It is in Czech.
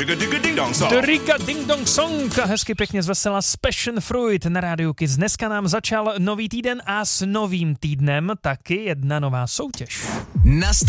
Drika Ding Dong Song, hezky pěkně zvesela z Passion Fruit na rádiu Kids. Dneska nám začal nový týden a s novým týdnem taky jedna nová soutěž.